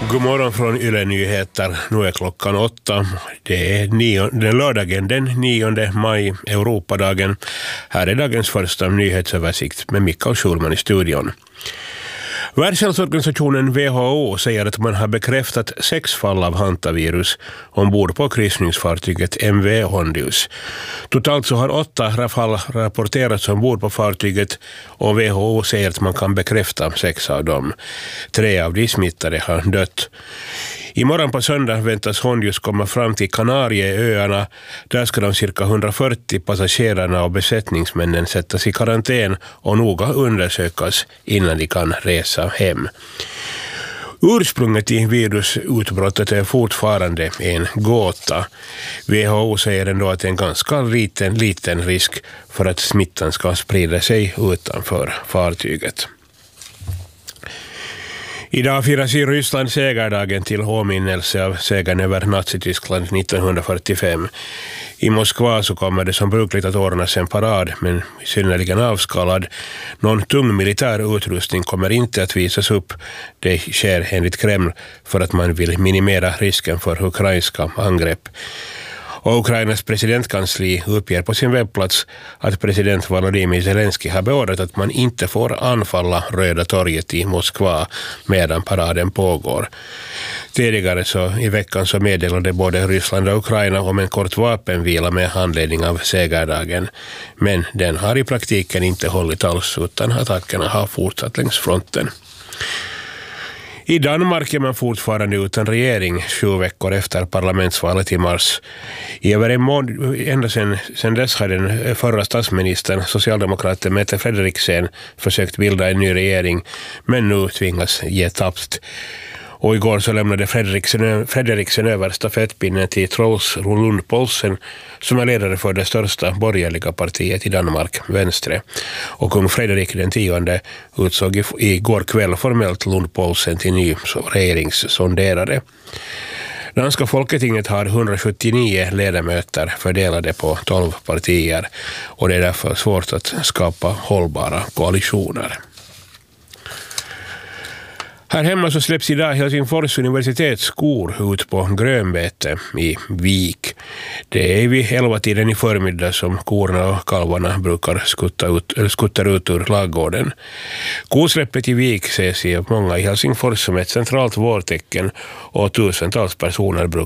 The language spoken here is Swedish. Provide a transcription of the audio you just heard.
God morgon från Yle Nyheter. Nu är klockan 8. Det är den lördagen den 9 maj, Europadagen. Här är dagens första nyhetsöversikt med Mikael Schulman i studion. Världshälsoorganisationen WHO säger att man har bekräftat 6 fall av hantavirus ombord på kryssningsfartyget MV Hondius. Totalt så har 8 fall rapporterats ombord på fartyget och WHO säger att man kan bekräfta 6 av dem. 3 av de smittade har dött. Imorgon på söndag väntas Hondius komma fram till Kanarieöarna. Där ska de cirka 140 passagerarna och besättningsmännen sättas i karantän och noga undersökas innan de kan resa hem. Ursprunget i virusutbrottet är fortfarande en gåta. WHO säger ändå att det är en ganska liten risk för att smittan ska sprida sig utanför fartyget. Idag firas i Ryssland segerdagen till åminnelse av segern över Nazityskland 1945. I Moskva så kommer det som brukligt att ordnas en parad, men synnerligen avskalad. Någon tung militär utrustning kommer inte att visas upp. Det sker enligt Kreml för att man vill minimera risken för ukrainska angrepp. Och Ukrainas presidentkansli uppger på sin webbplats att president Volodymyr Zelensky har beordrat att man inte får anfalla Röda torget i Moskva medan paraden pågår. Tidigare så i veckan så meddelade både Ryssland och Ukraina om en kort vapenvila med anledning av segerdagen. Men den har i praktiken inte hållit alls utan attackerna har fortsatt längs fronten. I Danmark är man fortfarande utan regering 7 veckor efter parlamentsvalet i mars. I över en månad, ända sedan dess har den förra statsministern, socialdemokraten Mette Frederiksen, försökt bilda en ny regering, men nu tvingas ge tappt. Och igår så lämnade Frederiksen över stafettpinnen till Troels Lund Poulsen som är ledare för det största borgerliga partiet i Danmark, Venstre. Och kung Frederik den 10 utsåg igår kväll formellt Lund Poulsen till ny regeringssonderare. Danska folketinget har 179 ledamöter fördelade på 12 partier och det är därför svårt att skapa hållbara koalitioner. Här hemma så släpps idag Helsingfors universitetsskor ut på grönbete i Vik. Det är vid 11-tiden i förmiddag som korna och kalvarna brukar skutta ut ur laggården. Kosläppet i Vik ses i många i Helsingfors som ett centralt vårtecken och tusentals personer brukar